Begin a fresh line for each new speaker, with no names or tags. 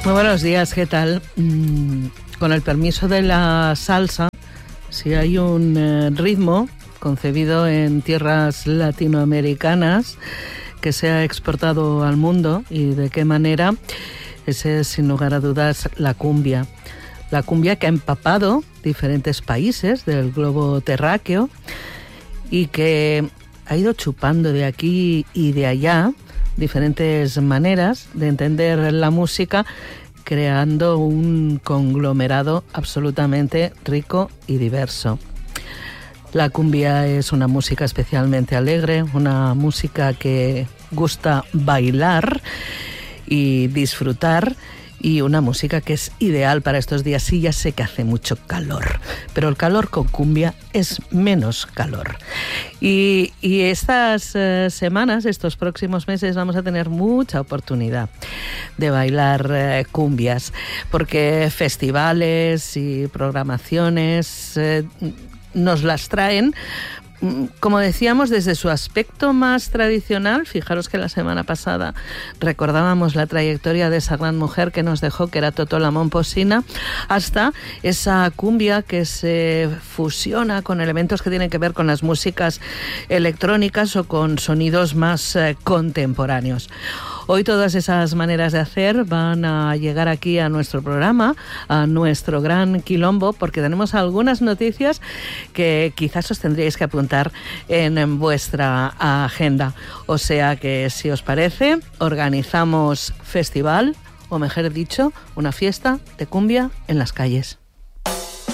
Muy buenos días, ¿qué tal? Con el permiso de la salsa, si hay un ritmo concebido en tierras latinoamericanas que se ha exportado al mundo, y de qué manera, ese es sin lugar a dudas la cumbia. La cumbia que ha empapado diferentes países del globo terráqueo y que ha ido chupando de aquí y de allá diferentes maneras de entender la música, creando un conglomerado absolutamente rico y diverso. La cumbia es una música especialmente alegre, una música que gusta bailar y disfrutar, y una música que es ideal para estos días. Sí, ya sé que hace mucho calor, pero el calor con cumbia es menos calor. Y estas semanas, estos próximos meses, vamos a tener mucha oportunidad de bailar cumbias, porque festivales y programaciones nos las traen, como decíamos, desde su aspecto más tradicional. Fijaros que la semana pasada recordábamos la trayectoria de esa gran mujer que nos dejó, que era Totó la Momposina, hasta esa cumbia que se fusiona con elementos que tienen que ver con las músicas electrónicas o con sonidos más contemporáneos. Hoy todas esas maneras de hacer van a llegar aquí a nuestro programa, a nuestro gran quilombo, porque tenemos algunas noticias que quizás os tendríais que apuntar en vuestra agenda. O sea que, si os parece, organizamos festival, o mejor dicho, una fiesta de cumbia en las calles.